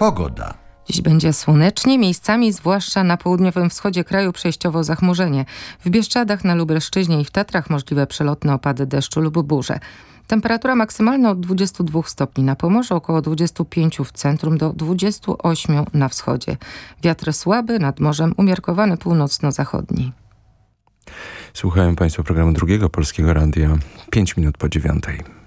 Pogoda. Dziś będzie słonecznie, miejscami, zwłaszcza na południowym wschodzie kraju, przejściowo zachmurzenie. W Bieszczadach, na Lubelszczyźnie i w Tatrach możliwe przelotne opady deszczu lub burze. Temperatura maksymalna od 22 stopni na Pomorzu, około 25 w centrum do 28 na wschodzie. Wiatr słaby, nad morzem umiarkowany północno-zachodni. Słuchają Państwo programu Drugiego Polskiego Radia, 5 minut po 9.